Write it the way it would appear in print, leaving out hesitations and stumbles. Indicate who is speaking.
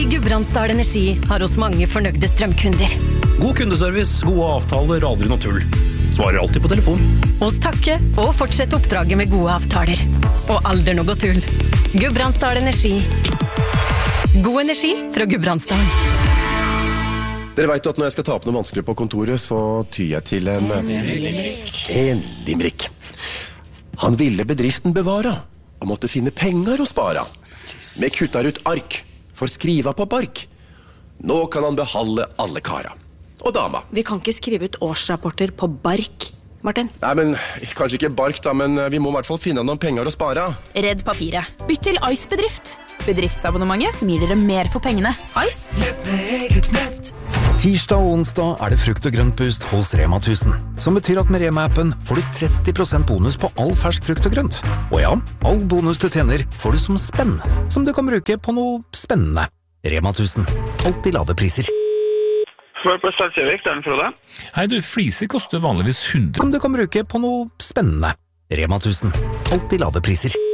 Speaker 1: Gudbrandsdal Energi har oss mange fornøyde strømkunder.
Speaker 2: God kundeservice, gode avtaler, aldri noe tull. Svarer alltid på telefon.
Speaker 1: Oss takke og fortsette oppdraget med gode avtaler. Og aldri noe tull. Gudbrandsdal Energi. God energi fra Gudbrandsdal.
Speaker 3: Dere vet at når jeg skal ta opp noe vanskelig på kontoret, så tyr jeg til en limerick. Han ville bedriften bevara, og måtte finne penger å spara. Vi kuttar ut ark, for skriva på bark. Nå kan han behalde alle kara. Og dama.
Speaker 4: Vi kan ikke skrive ut årsrapporter på bark, Martin.
Speaker 3: Nei, men kanskje ikke bark da, men vi må i hvert fall finne noen penger å spara.
Speaker 5: Redd papiret. Bytt til Ice Bedrift. Bedriftsabonnementet som gir dere mer for pengene. Ice.
Speaker 6: Tirsdag og onsdag er det frukt- og grøntboost hos Rema 1000, som betyr at med Rema-appen får du 30% bonus på all fersk frukt og grønt. Og ja, all bonus du tjener får du som spenn, som du kan bruke på noe spennende. Rema 1000. Alltid lave priser.
Speaker 7: Spør på Stadsjøvik, det den Frode.
Speaker 8: Hei du, fliser koster vanligvis 100.
Speaker 6: Som du kan bruke på noe spennende. Rema 1000. Alltid lave priser.